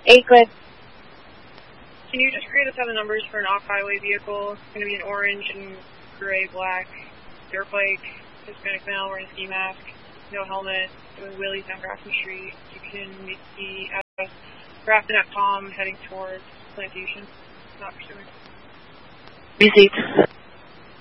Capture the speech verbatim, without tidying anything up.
Eight, good. Can you just create a set of numbers for an off-highway vehicle? It's going to be an orange and gray, black, dirt bike, Hispanic male wearing a ski mask, no helmet, doing wheelies down Grafton Street. You can meet the address Grafton at Palm heading towards Plantation. Not pursuing. Received.